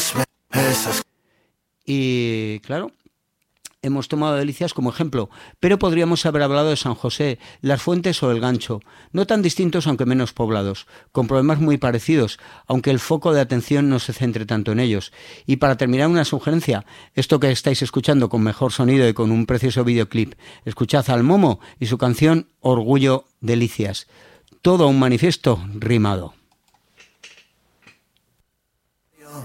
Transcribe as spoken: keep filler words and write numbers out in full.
Y claro, hemos tomado Delicias como ejemplo, pero podríamos haber hablado de San José, Las Fuentes o El Gancho, no tan distintos aunque menos poblados, con problemas muy parecidos, aunque el foco de atención no se centre tanto en ellos. Y para terminar, una sugerencia, esto que estáis escuchando con mejor sonido y con un precioso videoclip, escuchad al Momo y su canción Orgullo Delicias, todo un manifiesto rimado.